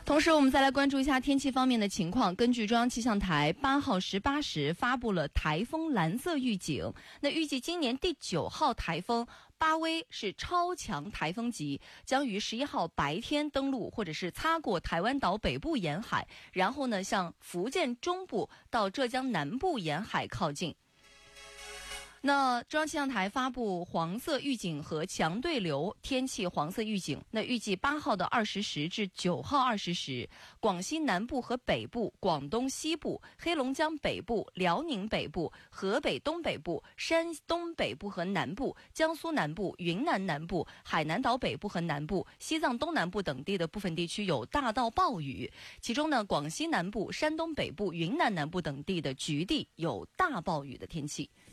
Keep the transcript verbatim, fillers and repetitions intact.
同时我们再来关注一下天气方面的情况。根据中央气象台八号十八时发布了台风蓝色预警，那预计今年第九号台风巴威是超强台风级，将于十一号白天登陆或者是擦过台湾岛北部沿海，然后呢向福建中部到浙江南部沿海靠近。那中央气象台发布黄色预警和强对流天气黄色预警，那预计八号的二十时至九号二十时，广西南部和北部、广东西部、黑龙江北部、辽宁北部、河北东北部、山东北部和南部、江苏南部、云南南部、海南岛北部和南部、西藏东南部等地的部分地区有大到暴雨，其中呢，广西南部、山东北部、云南南部等地的局地有大暴雨的天气。